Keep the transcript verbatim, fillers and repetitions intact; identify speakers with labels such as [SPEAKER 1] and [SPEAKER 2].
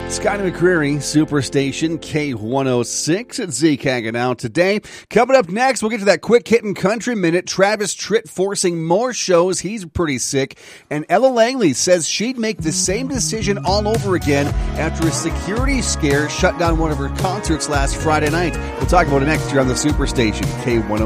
[SPEAKER 1] Scotty McCreary, Superstation K one oh six at Zeke hanging out today. Coming up next, we'll get to that quick hitting country minute. Travis Tritt forcing more shows. He's pretty sick. And Ella Langley says she'd make the same decision all over again after a security scare shut down one of her concerts last Friday night. We'll talk about it next here on the Superstation K one oh six.